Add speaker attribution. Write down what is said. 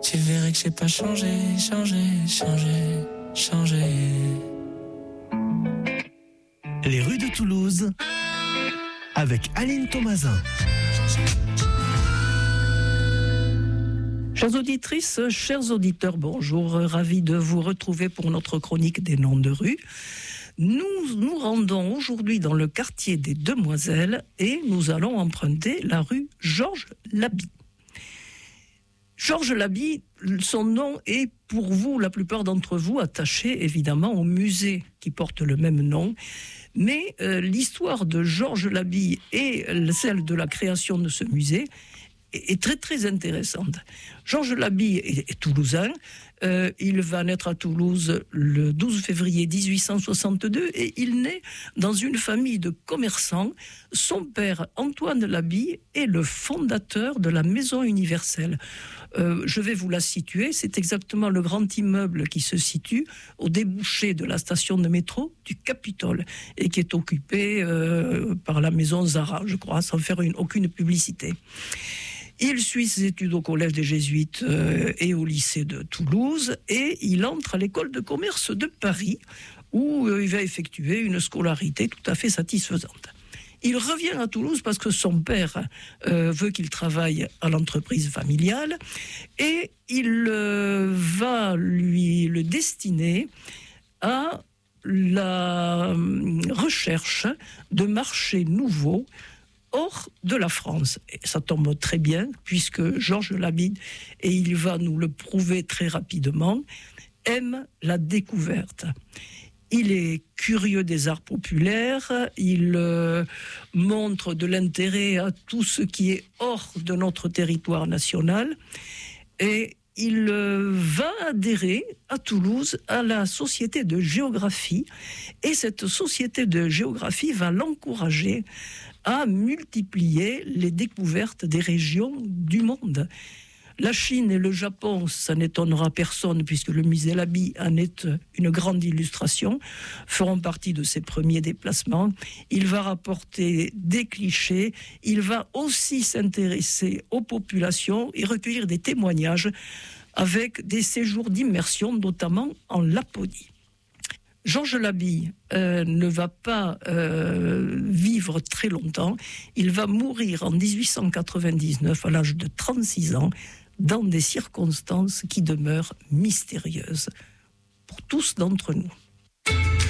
Speaker 1: Tu verrais que j'ai pas changé.
Speaker 2: Les rues de Toulouse avec Aline Thomasin.
Speaker 3: Chères auditrices, chers auditeurs, bonjour, ravi de vous retrouver pour notre chronique des noms de rue. Nous nous rendons aujourd'hui dans le quartier des Demoiselles et nous allons emprunter la rue Georges Labie. Georges Labie, son nom est pour vous, la plupart d'entre vous, attaché évidemment au musée qui porte le même nom. Mais l'histoire de Georges Labie et celle de la création de ce musée est très très intéressante. Georges Labie est toulousain. Il va naître à Toulouse le 12 février 1862 et il naît dans une famille de commerçants. Son père, Antoine Labie, est le fondateur de la Maison Universelle. Je vais vous la situer. C'est exactement le grand immeuble qui se situe au débouché de la station de métro du Capitole et qui est occupé par la maison Zara, je crois, sans faire aucune publicité. Il suit ses études au collège des Jésuites et au lycée de Toulouse et il entre à l'école de commerce de Paris où il va effectuer une scolarité tout à fait satisfaisante. Il revient à Toulouse parce que son père veut qu'il travaille à l'entreprise familiale et il va lui le destiner à la recherche de marchés nouveaux hors de la France. Et ça tombe très bien, puisque Georges Labie, et il va nous le prouver très rapidement, aime la découverte. Il est curieux des arts populaires, il montre de l'intérêt à tout ce qui est hors de notre territoire national, et il va adhérer à Toulouse à la Société de géographie, et cette Société de géographie va l'encourager à multiplier les découvertes des régions du monde. La Chine et le Japon, ça n'étonnera personne puisque le musée Labie en est une grande illustration, feront partie de ses premiers déplacements. Il va rapporter des clichés, il va aussi s'intéresser aux populations et recueillir des témoignages avec des séjours d'immersion, notamment en Laponie. Georges Labie ne va pas vivre très longtemps. Il va mourir en 1899 à l'âge de 36 ans dans des circonstances qui demeurent mystérieuses pour tous d'entre nous.